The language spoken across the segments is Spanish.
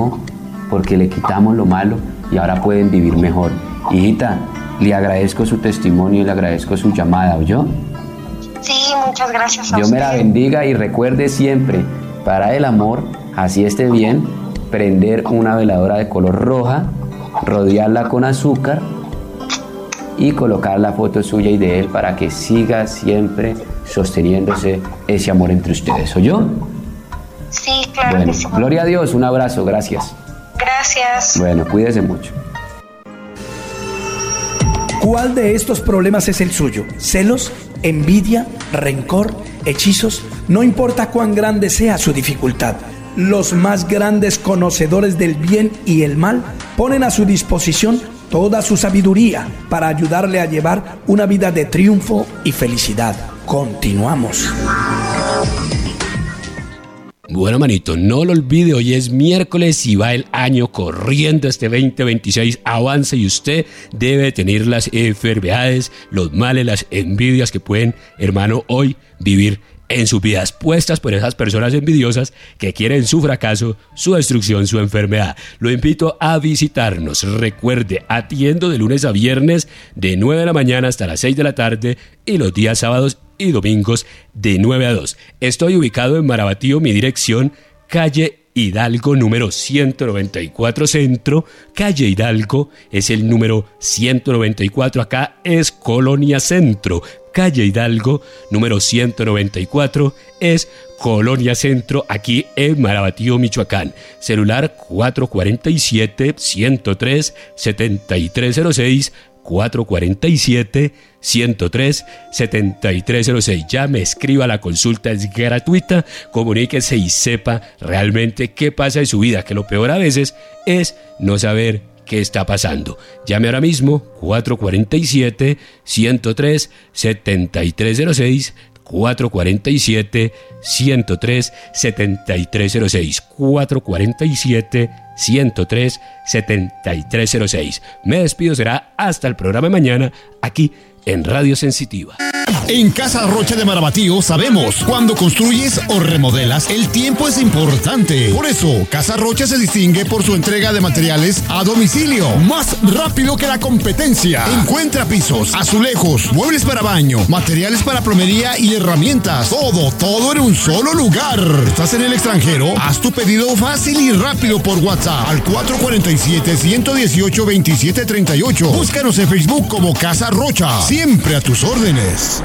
sanó porque le quitamos lo malo y ahora pueden vivir mejor. Hijita, le agradezco su testimonio y le agradezco su llamada, ¿oyó? Sí, muchas gracias a Dios me la bendiga y recuerde siempre, para el amor, así esté bien, prender una veladora de color roja, rodearla con azúcar y colocar la foto suya y de él para que siga siempre sosteniéndose ese amor entre ustedes, ¿oyó? Sí, claro. Bueno, que sí. gloria a Dios, un abrazo, gracias. Gracias. Bueno, cuídese mucho. ¿Cuál de estos problemas es el suyo? ¿Celos? ¿Envidia? ¿Rencor? ¿Hechizos? No importa cuán grande sea su dificultad. Los más grandes conocedores del bien y el mal ponen a su disposición toda su sabiduría para ayudarle a llevar una vida de triunfo y felicidad. Continuamos. Bueno, manito, no lo olvide, hoy es miércoles y va el año corriendo, este 2026 avanza y usted debe tener las enfermedades, los males, las envidias que pueden, hermano, hoy vivir en sus vidas, puestas por esas personas envidiosas que quieren su fracaso, su destrucción, su enfermedad. Lo invito a visitarnos. Recuerde, atiendo de lunes a viernes de 9 de la mañana hasta las 6 de la tarde y los días sábados y domingos de 9 a 2. Estoy ubicado en Marabatío, mi dirección, calle Hidalgo número 194 Centro, calle Hidalgo es el número 194, acá es Colonia Centro, calle Hidalgo número 194 es Colonia Centro, aquí en Marabatío, Michoacán. Celular 447-103-7306, 447-103-7306. Llame, escriba, la consulta es gratuita, comuníquese y sepa realmente qué pasa en su vida, que lo peor a veces es no saber qué está pasando. Llame ahora mismo 447-103-7306, 447-103-7306, 447-103-7306. Me despido, será hasta el programa de mañana aquí en Radio Sensitiva. En Casa Rocha de Marabatío sabemos, cuando construyes o remodelas, el tiempo es importante. Por eso, Casa Rocha se distingue por su entrega de materiales a domicilio, más rápido que la competencia. Encuentra pisos, azulejos, muebles para baño, materiales para plomería y herramientas. Todo en un solo lugar. ¿Estás en el extranjero? Haz tu pedido fácil y rápido por WhatsApp al 447-118-2738. Búscanos en Facebook como Casa Rocha. Siempre a tus órdenes.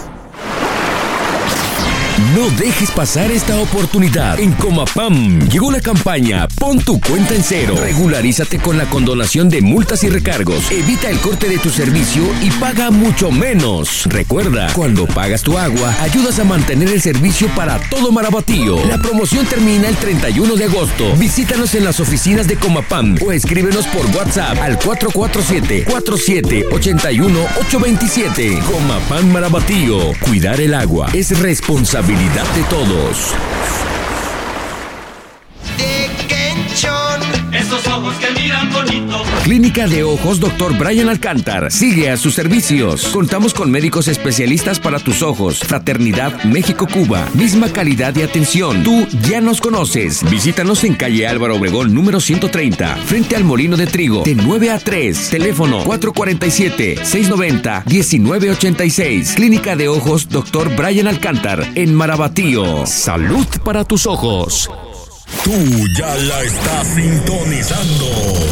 No dejes pasar esta oportunidad. En Comapam llegó la campaña Pon tu cuenta en cero. Regularízate con la condonación de multas y recargos. Evita el corte de tu servicio y paga mucho menos. Recuerda, cuando pagas tu agua, ayudas a mantener el servicio para todo Marabatío. La promoción termina el 31 de agosto. Visítanos en las oficinas de Comapam o escríbenos por WhatsApp al 447-4781-827. Comapam Marabatío. Cuidar el agua es responsabilidad de todos. Esos ojos que miran bonito. Clínica de Ojos Dr. Brian Alcántar sigue a sus servicios. Contamos con médicos especialistas para tus ojos. Fraternidad México-Cuba. Misma calidad de atención. Tú ya nos conoces. Visítanos en calle Álvaro Obregón número 130, frente al Molino de Trigo, de 9 a 3. Teléfono 447-690-1986. Clínica de Ojos Dr. Brian Alcántar en Marabatío. Salud para tus ojos. Tú ya la estás sintonizando.